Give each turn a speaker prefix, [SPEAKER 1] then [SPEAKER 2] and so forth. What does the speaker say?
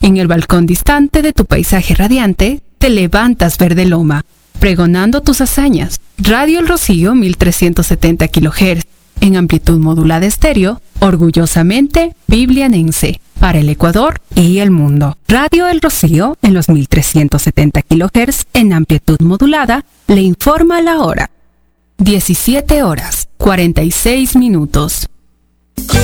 [SPEAKER 1] En el balcón distante de tu paisaje radiante, te levantas verde loma, pregonando tus hazañas. Radio El Rocío 1370 kHz, en amplitud modulada estéreo, orgullosamente biblianense, para el Ecuador y el mundo. Radio El Rocío, en los 1370 kHz, en amplitud modulada, le informa la hora. 17 horas, 46 minutos.